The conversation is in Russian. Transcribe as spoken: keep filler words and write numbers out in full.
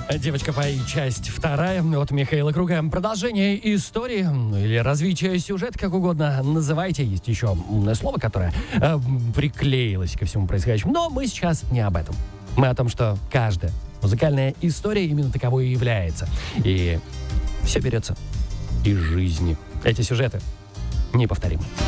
Девочка Пай, часть вторая от Михаила Круга. Продолжение истории, ну, или развитие сюжета, как угодно называйте. Есть еще умное слово, которое э, приклеилось ко всему происходящему. Но мы сейчас не об этом. Мы о том, что каждая музыкальная история именно таковой и является. И все берется из жизни. Эти сюжеты неповторимы.